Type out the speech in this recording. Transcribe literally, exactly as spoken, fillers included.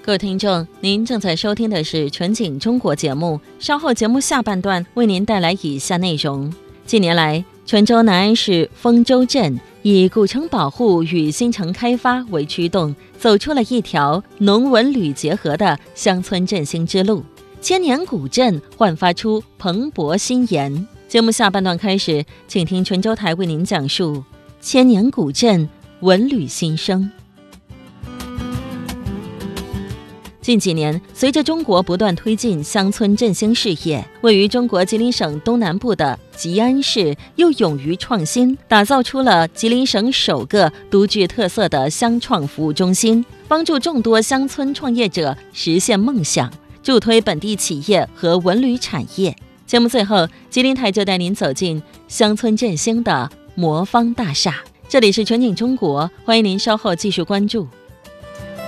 各位听众，您正在收听的是纯景中国节目，稍后节目下半段为您带来以下内容。近年来，泉州南安市丰州镇以古城保护与新城开发为驱动，走出了一条农文旅结合的乡村振兴之路，千年古镇焕发出蓬勃新颜。节目下半段开始，请听泉州台为您讲述千年古镇文旅新生。近几年，随着中国不断推进乡村振兴事业，位于中国吉林省东南部的吉安市又勇于创新，打造出了吉林省首个独具特色的乡创服务中心，帮助众多乡村创业者实现梦想，助推本地企业和文旅产业。节目最后，吉林台就带您走进乡村振兴的魔方大厦。这里是纯景中国，欢迎您稍后继续关注。